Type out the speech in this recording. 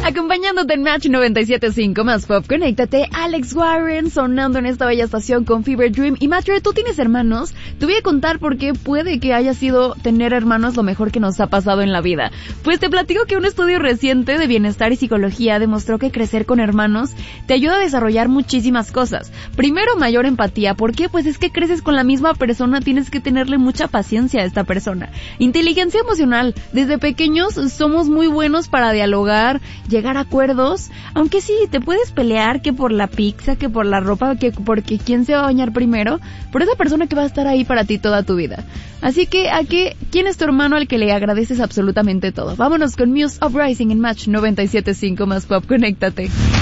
Acompañándote en Match 97.5 más Pop, conéctate. Alex Warren sonando en esta bella estación con Fever Dream. Y Matthew, ¿tú tienes hermanos? Te voy a contar por qué puede que haya sido tener hermanos lo mejor que nos ha pasado en la vida. Pues te platico que un estudio reciente de bienestar y psicología demostró que crecer con hermanos te ayuda a desarrollar muchísimas cosas. Primero, mayor empatía. ¿Por qué? Pues es que creces con la misma persona, tienes que tenerle mucha paciencia a esta persona. Inteligencia emocional. Desde pequeños somos muy buenos para dialogar, llegar a acuerdos, aunque sí, te puedes pelear que por la pizza, que por la ropa, que porque quién se va a bañar primero, por esa persona que va a estar ahí para ti toda tu vida. Así que, ¿quién es tu hermano al que le agradeces absolutamente todo? Vámonos con Muse Uprising en Match 97.5 más Pop, conéctate.